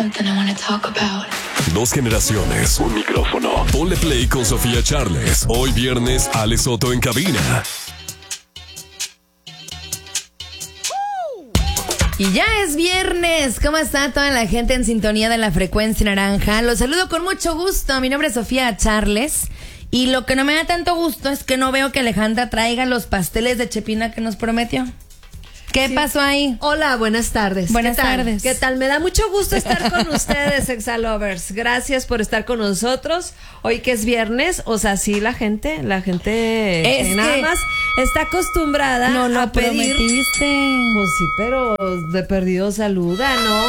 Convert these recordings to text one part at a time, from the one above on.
Dos generaciones, un micrófono. Ponle play con Sofía Charles. Hoy viernes, Alex Soto en cabina. Y ya es viernes. ¿Cómo está toda la gente en sintonía de la frecuencia naranja? Los saludo con mucho gusto. Mi nombre es Sofía Charles. Y lo que no me da tanto gusto es que no veo que Alejandra traiga los pasteles de Chepina que nos prometió. ¿Qué pasó ahí? Hola, buenas tardes. Buenas tardes. ¿Qué tal? Me da mucho gusto estar con ustedes, Exalovers. Gracias por estar con nosotros. Hoy que es viernes, o sea, sí, la gente nada más está acostumbrada no lo a pedir. prometiste. Pues sí, pero de perdido saluda, ¿no?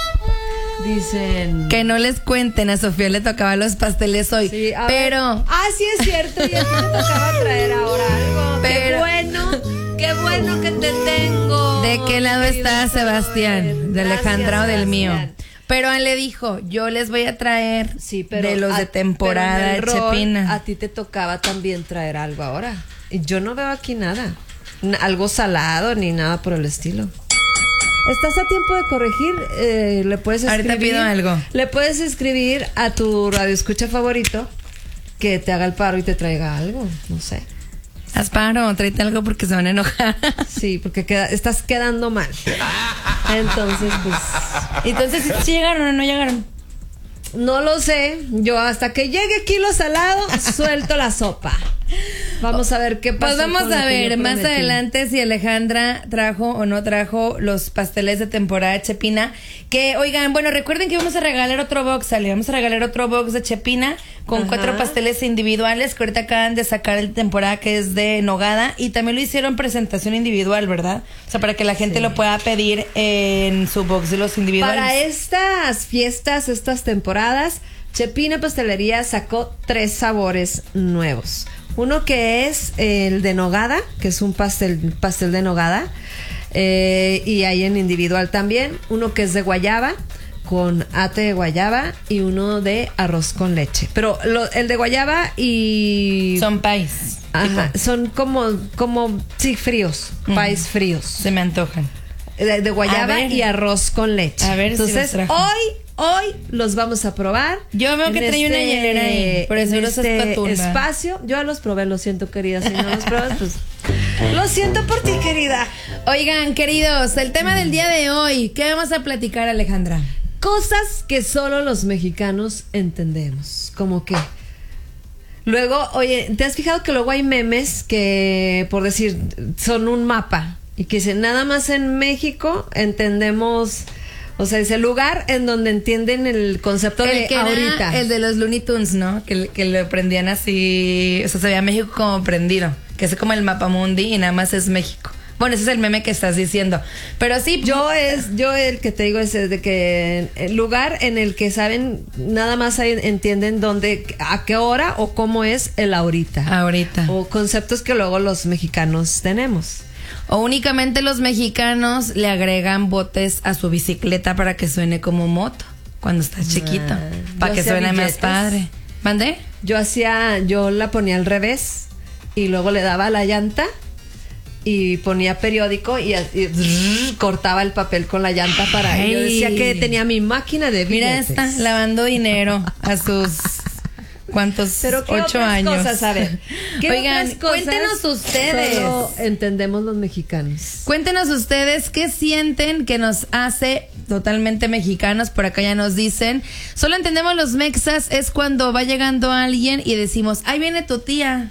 Dicen Que no les cuenten, a Sofía le tocaba los pasteles hoy. Sí, pero sí es cierto, y a ti te tocaba traer ahora algo. Pero Qué bueno que te tengo. ¿de qué lado está Sebastián? ¿De Alejandra o del mío? Sebastián. Pero él le dijo, yo les voy a traer de los de temporada pero en de el rol, Chepina. A ti te tocaba también traer algo ahora. Y yo no veo aquí nada. Algo salado ni nada por el estilo. Estás a tiempo de corregir. Le puedes escribir. Ahorita pido algo. Le puedes escribir a tu radioescucha favorito que te haga el paro y te traiga algo. No sé. Haz paro, tráete algo porque se van a enojar. Sí, porque estás quedando mal. Entonces, pues. Entonces, ¿sí llegaron o no llegaron? No lo sé. Yo hasta que llegue kilo salado, suelto la sopa. Vamos a ver qué pasa. Pues vamos a ver más adelante si Alejandra trajo o no trajo los pasteles de temporada de Chepina. Que, oigan, bueno, recuerden que vamos a regalar otro box, Ale. Vamos a regalar otro box de Chepina con 4 pasteles individuales que ahorita acaban de sacar el temporada, que es de nogada. Y también lo hicieron presentación individual, ¿verdad? O sea, para que la gente lo pueda pedir en su box de los individuales. Para estas fiestas, estas temporadas, Chepina Pastelería sacó 3 sabores nuevos. Uno que es el de nogada, que es un pastel de nogada, y hay en individual también. Uno que es de guayaba, con ate de guayaba, y uno de arroz con leche. Pero el de guayaba y... Son pais. Ajá, son como sí, fríos, pais fríos. Se me antojan. De guayaba y arroz con leche. A ver. Entonces, si los trajo. Hoy los vamos a probar. Yo veo que trae una hielera ahí, por eso los espacio. Yo ya los probé, lo siento, querida. Si no los pruebas, pues lo siento por ti, querida. Oigan, queridos, el tema del día de hoy, ¿qué vamos a platicar, Alejandra? Cosas que solo los mexicanos entendemos. Como que luego, oye, ¿te has fijado que luego hay memes que, por decir, son un mapa y que dicen, nada más en México entendemos... O sea, es el lugar en donde entienden el concepto de que ahorita. Era el de los Looney Tunes, ¿no? Que lo prendían así. O sea, se veía México como prendido. Que es como el mapamundi y nada más es México. Bueno, ese es el meme que estás diciendo. Pero sí. Yo el que te digo es de que el lugar en el que saben, nada más entienden dónde, a qué hora o cómo es el ahorita. Ahorita. O conceptos que luego los mexicanos tenemos. O únicamente los mexicanos le agregan botes a su bicicleta para que suene como moto cuando está chiquito. Para que suene más padre. ¿Mandé? Yo la ponía al revés y luego le daba la llanta y ponía periódico y cortaba el papel con la llanta para... Yo decía que tenía mi máquina de billetes. Mira esta, lavando dinero a sus... ¿Cuántos? Pero ¿qué 8 otras años. Cosas, a ver, ¿qué Oigan, otras cosas cuéntenos ustedes. solo entendemos los mexicanos? Cuéntenos ustedes qué sienten que nos hace totalmente mexicanos. Por acá ya nos dicen, solo entendemos los mexas es cuando va llegando alguien y decimos, ahí viene tu tía.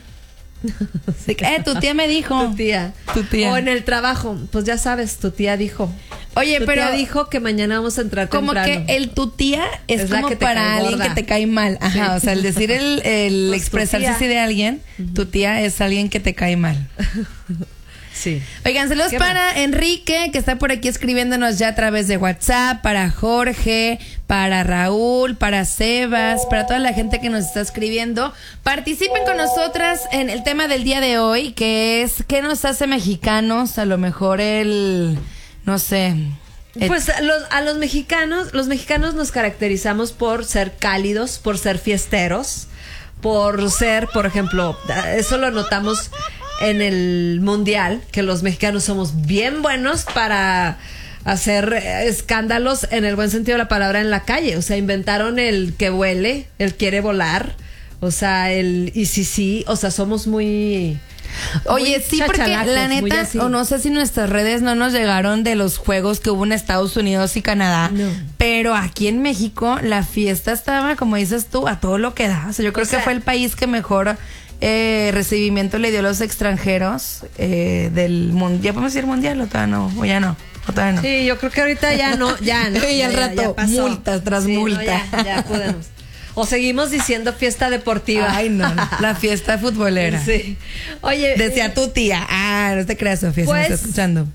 Tu tía me dijo. Tu tía. O en el trabajo, pues ya sabes, tu tía dijo. Oye, tu pero tía dijo que mañana vamos a entrar como temprano. Que el tu tía es como que para alguien que te cae mal. Ajá, sí. O sea, el decir el pues expresarse así de alguien, tu tía es alguien que te cae mal. Sí. Oigan, saludos para Enrique, que está por aquí escribiéndonos ya a través de WhatsApp, para Jorge, para Raúl, para Sebas, para toda la gente que nos está escribiendo. Participen con nosotras en el tema del día de hoy, que es ¿qué nos hace mexicanos? A lo mejor no sé. Pues a los mexicanos nos caracterizamos por ser cálidos, por ser fiesteros, por ser, por ejemplo, eso lo notamos en el mundial, que los mexicanos somos bien buenos para hacer escándalos en el buen sentido de la palabra en la calle. O sea, inventaron el que vuele, el quiere volar, o sea, el y sí, o sea, somos muy... Oye, sí, porque la neta, o no sé si nuestras redes no nos llegaron de los juegos que hubo en Estados Unidos y Canadá, pero aquí en México la fiesta estaba, como dices tú, a todo lo que da. O sea, yo creo que fue el país que mejor recibimiento le dio a los extranjeros del mundial. ¿Ya podemos decir mundial o todavía no? ¿O ya no? ¿O todavía no? Sí, yo creo que ahorita ya no. Y al rato, multas tras multa. No, ya podemos. O seguimos diciendo fiesta deportiva. Ay, no, la fiesta futbolera. Sí. Oye. Decía tu tía. No te creas, Sofía, pues, si me estás escuchando.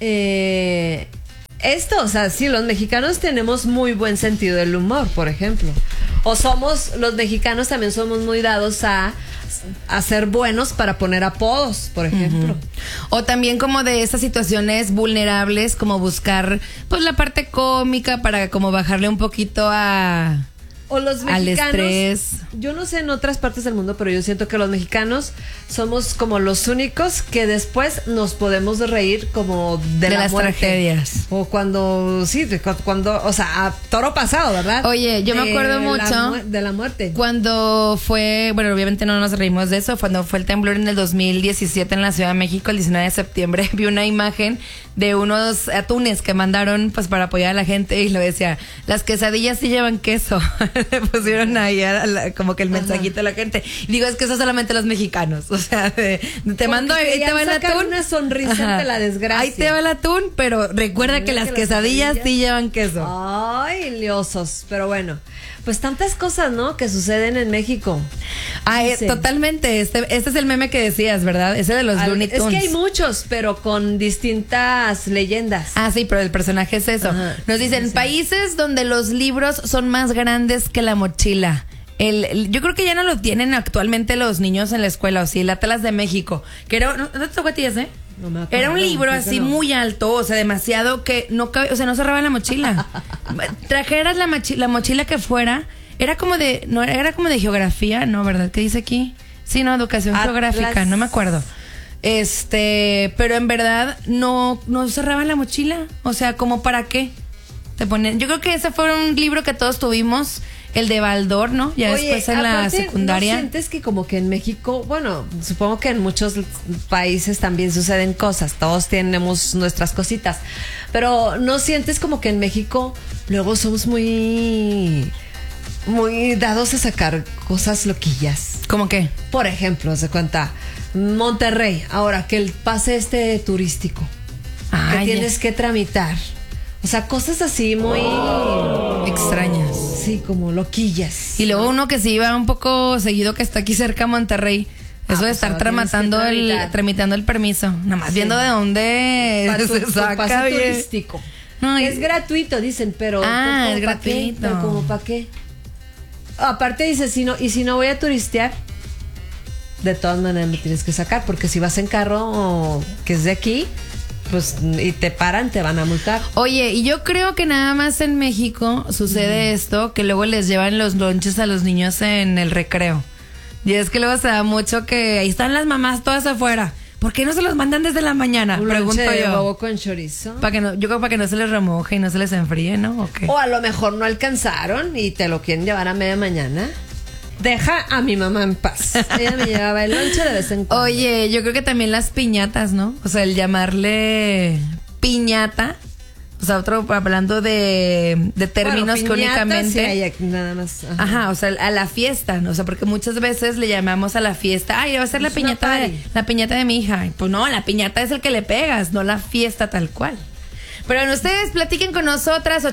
Esto, o sea, sí, los mexicanos tenemos muy buen sentido del humor, por ejemplo. Los mexicanos también somos muy dados a ser buenos para poner apodos, por ejemplo. O también como de esas situaciones vulnerables, como buscar, pues, la parte cómica para como bajarle un poquito o los mexicanos, al estrés. Yo no sé en otras partes del mundo, pero yo siento que los mexicanos somos como los únicos que después nos podemos reír como de la las muerte. Tragedias. O cuando, o sea, a toro pasado, ¿verdad? Oye, yo me acuerdo mucho de la muerte. Cuando fue, bueno, obviamente no nos reímos de eso, cuando fue el temblor en el 2017 en la Ciudad de México, el 19 de septiembre, vi una imagen de unos atunes que mandaron pues para apoyar a la gente y lo decía, las quesadillas sí llevan queso. Le pusieron ahí como que el mensajito a la gente. Y digo, es que eso solamente los mexicanos. O sea, te mando, ahí te va el atún. Una sonrisa ante la desgracia. Ahí te va el atún, pero recuerda que las quesadillas sí llevan queso. Ay, liosos. Pero bueno, pues tantas cosas, ¿no? Que suceden en México. Totalmente. Este es el meme que decías, ¿verdad? Ese de los Looney Tunes. Es que hay muchos, pero con distintas leyendas. Sí, pero el personaje es eso. Nos dicen, países donde los libros son más grandes que la mochila. Yo creo que ya no lo tienen actualmente los niños en la escuela, o sí, el Atlas de México, que era, ¿no te tocó a ti ese? No me acuerdo, era un libro así muy alto, o sea, demasiado que no cabe, o sea, no cerraba la mochila. Trajeras la mochila que fuera, era como de geografía, ¿no? ¿Verdad? ¿Qué dice aquí? Sí, no, educación geográfica, no me acuerdo. Pero en verdad no cerraba la mochila, o sea, ¿como para qué? Te ponen, yo creo que ese fue un libro que todos tuvimos. El de Baldor, ¿no? Ya después en la secundaria. ¿No sientes que como que en México, bueno, supongo que en muchos países también suceden cosas, todos tenemos nuestras cositas, pero ¿no sientes como que en México luego somos muy dados a sacar cosas loquillas? ¿Cómo qué? Por ejemplo, se cuenta Monterrey, ahora que el pase turístico que tienes que tramitar. O sea, cosas así muy extrañas. Sí, como loquillas. Y luego uno que se iba un poco seguido, que está aquí cerca a Monterrey. Eso de estar tramitando el permiso. Nada más viendo de dónde se saca pase turístico. No, es gratuito, dicen, pero es gratuito. Pero como para qué. Aparte dice, si no voy a turistear, de todas maneras me tienes que sacar, porque si vas en carro que es de aquí, pues y te paran, te van a multar. Oye, y yo creo que nada más en México sucede esto, que luego les llevan los lonches a los niños en el recreo. Y es que luego se da mucho que ahí están las mamás todas afuera. ¿Por qué no se los mandan desde la mañana? Pregunto yo. Huevo con chorizo. Yo creo para que no se les remoje y no se les enfríe, ¿no? ¿O qué? O a lo mejor no alcanzaron y te lo quieren llevar a media mañana. Deja a mi mamá en paz. Ella me llevaba el lonche de vez en cuando. Oye, yo creo que también las piñatas, ¿no? O sea, el llamarle piñata. O sea, hablando de términos que únicamente. Sí, hay nada más. Ajá, o sea, a la fiesta, ¿no? O sea, porque muchas veces le llamamos a la fiesta, va a ser la piñata de mi hija. Pues no, la piñata es el que le pegas, no la fiesta tal cual. Pero ustedes platiquen con nosotras,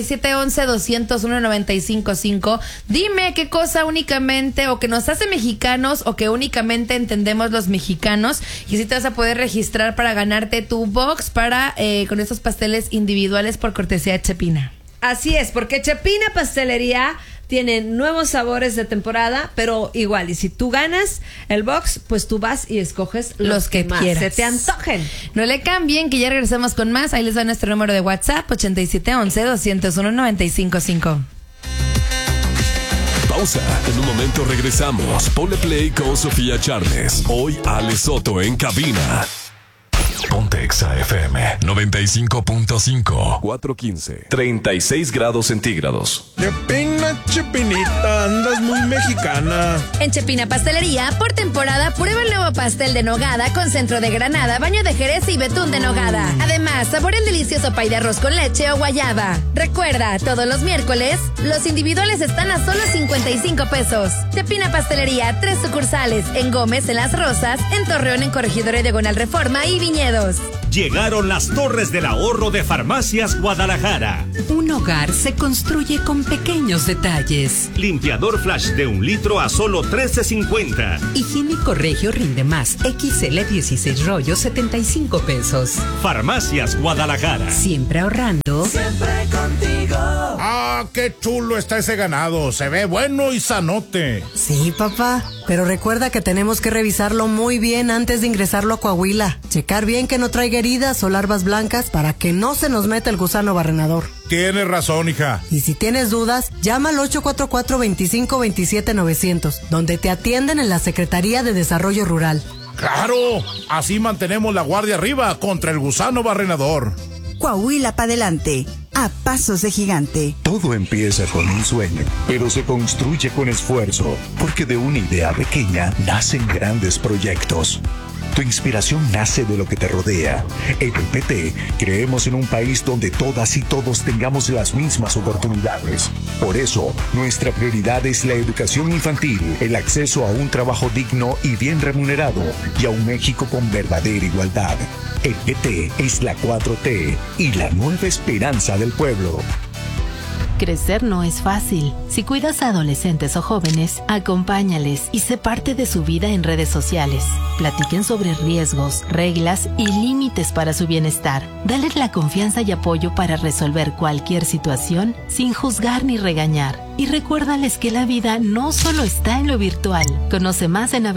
8711-201-955. Dime qué cosa únicamente, o que nos hace mexicanos, o que únicamente entendemos los mexicanos. Y si te vas a poder registrar para ganarte tu box con estos pasteles individuales por cortesía de Chepina. Así es, porque Chepina Pastelería tiene nuevos sabores de temporada, pero igual, y si tú ganas el box, pues tú vas y escoges los que más quieras. Se te antojen. No le cambien, que ya regresamos con más. Ahí les va nuestro número de WhatsApp, 8711-201-955. Pausa. En un momento regresamos. Ponle play con Sofía Charles. Hoy Ale Soto en cabina. Ponte Exa FM 95.5. 4:15. 36 grados centígrados. Chepina, Chepinita, andas muy mexicana. En Chepina Pastelería, por temporada, prueba el nuevo pastel de nogada con centro de granada, baño de jerez y betún de nogada. Además, saborea el delicioso pay de arroz con leche o guayaba. Recuerda, todos los miércoles, los individuales están a solo 55 pesos. Chepina Pastelería, 3 sucursales, en Gómez, en Las Rosas, en Torreón, en Corregidora y Diagonal Reforma y Viñedos. Llegaron las Torres del Ahorro de Farmacias Guadalajara. Un hogar se construye con pequeños detalles. Limpiador Flash de 1 litro a solo $13.50. Higiénico Regio Rinde Más XL 16 rollos, 75 pesos. Farmacias Guadalajara. Siempre ahorrando. Siempre contigo. Ah, qué chulo está ese ganado. Se ve bueno y sanote. Sí, papá. Pero recuerda que tenemos que revisarlo muy bien antes de ingresarlo a Coahuila. Checar bien que no traiga heridas o larvas blancas para que no se nos meta el gusano barrenador. Tienes razón, hija. Y si tienes dudas, llama al 844-2527-900, donde te atienden en la Secretaría de Desarrollo Rural. ¡Claro! Así mantenemos la guardia arriba contra el gusano barrenador. Coahuila para adelante, a pasos de gigante. Todo empieza con un sueño, pero se construye con esfuerzo, porque de una idea pequeña nacen grandes proyectos. Tu inspiración nace de lo que te rodea. En el PT creemos en un país donde todas y todos tengamos las mismas oportunidades. Por eso, nuestra prioridad es la educación infantil, el acceso a un trabajo digno y bien remunerado, y a un México con verdadera igualdad. El PT es la 4T y la nueva esperanza del pueblo. Crecer no es fácil. Si cuidas a adolescentes o jóvenes, acompáñales y sé parte de su vida en redes sociales. Platiquen sobre riesgos, reglas y límites para su bienestar. Dale la confianza y apoyo para resolver cualquier situación sin juzgar ni regañar. Y recuérdales que la vida no solo está en lo virtual. Conoce más en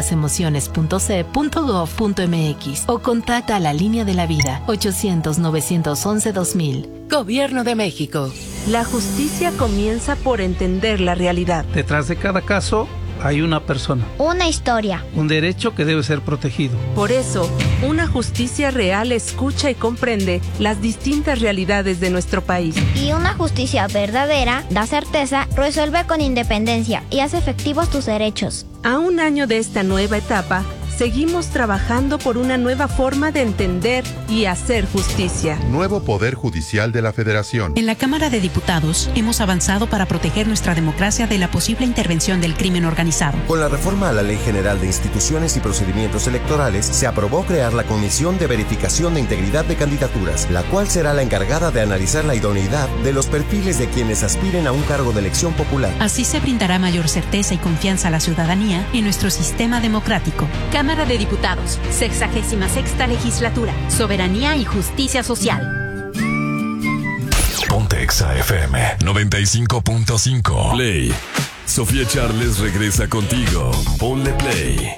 abcdelasemociones.ce.gov.mx o contacta a la Línea de la Vida 800-911-2000. Gobierno de México. La justicia comienza por entender la realidad. Detrás de cada caso hay una persona. Una historia. Un derecho que debe ser protegido. Por eso, una justicia real escucha y comprende las distintas realidades de nuestro país. Y una justicia verdadera da certeza, resuelve con independencia y hace efectivos tus derechos. A un año de esta nueva etapa, seguimos trabajando por una nueva forma de entender y hacer justicia. Nuevo Poder Judicial de la Federación. En la Cámara de Diputados hemos avanzado para proteger nuestra democracia de la posible intervención del crimen organizado. Con la reforma a la Ley General de Instituciones y Procedimientos Electorales, se aprobó crear la Comisión de Verificación de Integridad de Candidaturas, la cual será la encargada de analizar la idoneidad de los perfiles de quienes aspiren a un cargo de elección popular. Así se brindará mayor certeza y confianza a la ciudadanía en nuestro sistema democrático. Cámara de Diputados, 66ª Legislatura, Soberanía y Justicia Social. Ponte Exa FM 95.5. Play. Sofía Charles regresa contigo. Ponle play.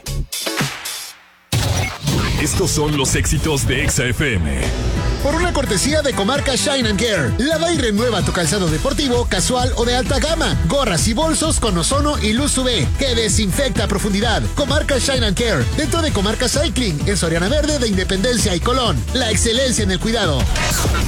Estos son los éxitos de Exa FM. Por una cortesía de Comarca Shine and Care. Lava y renueva tu calzado deportivo, casual o de alta gama. Gorras y bolsos con ozono y luz UV que desinfecta a profundidad. Comarca Shine and Care. Dentro de Comarca Cycling, en Soriana Verde de Independencia y Colón. La excelencia en el cuidado.